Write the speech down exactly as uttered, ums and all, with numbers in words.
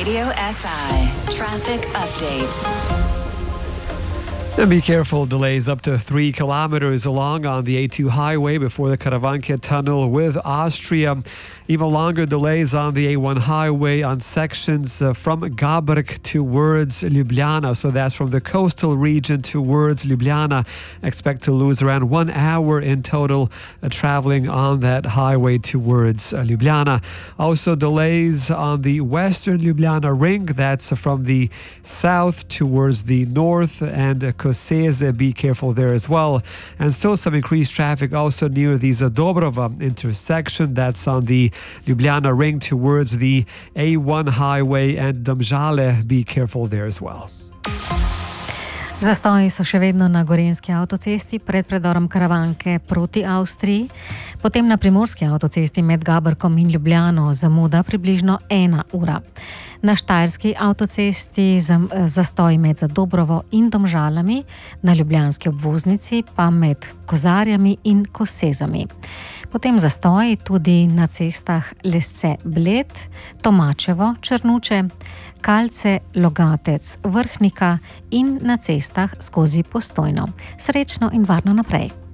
Radio S I Traffic Update. And be careful, delays up to three kilometers along on the A two highway before the Karavanke tunnel with Austria. Even longer delays on the A one highway on sections uh, from Gabrk towards Ljubljana. So that's from the coastal region towards Ljubljana. Expect to lose around one hour in total uh, traveling on that highway towards uh, Ljubljana. Also delays on the western Ljubljana ring. That's from the south towards the north and uh, Koseze, be careful there as well. And still some increased traffic also near the Zadobrova intersection. That's on the Ljubljana ring towards the A one highway and Domžale. Be careful there as well. Zastoji so še vedno na Gorenjski avtocesti pred predorom Karavanke proti Avstriji, potem na Primorski avtocesti med Gabrkom in Ljubljano zamuda približno ena ura. Na Štajerski avtocesti zastoji med Zadobrovo in Domžalami, na Ljubljanski obvoznici pa med Kozarjami in Kosezami. Potem zastoji tudi na cestah Lesce-Bled, Tomačevo, Črnuče, Kalce, Logatec, Vrhnika in na cestah skozi Postojno. Srečno in varno naprej.